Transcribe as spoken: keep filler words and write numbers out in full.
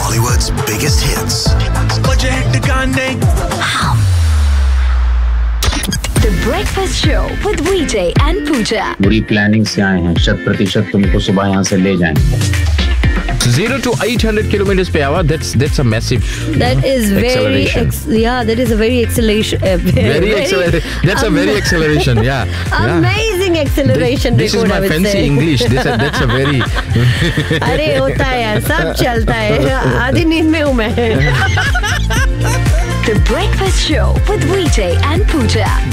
Bollywood's biggest hits. The Breakfast Show with Vijay and Pooja. बुरी planning से आए हैं, शत प्रतिशत तुमको सुबह यहाँ से ले जाएंगे. Zero to eight hundred kilometers per hour. That's that's a massive. That is very acceleration. ex- yeah. That is a very acceleration. Uh, Very acceleration. That's a very acceleration. Yeah. yeah. Amazing acceleration. This, this is record, I my would fancy say. English. This, that's a very. अरे होता है यार, सब चलता है. आधी नींद में हूँ मैं. The Breakfast Show with Vijay and Pooja.